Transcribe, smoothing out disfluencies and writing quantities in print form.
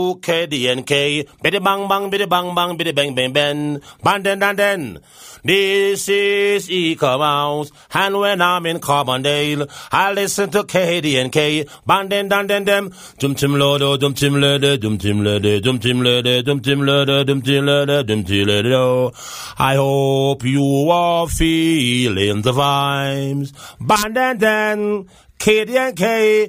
KDNK, biddy bang bang, biddy bang bang, biddy bang bang bang, bang den. This is Eco Mouse, and when I'm in Carbondale, I listen to KDNK, bang den dem, dum tim lodo, dum tim lede, dum tim lede, dum tim lede, dum tim lede, dum tim lede, dum tim lede. I hope you are feeling the vibes, bang den. KDNK,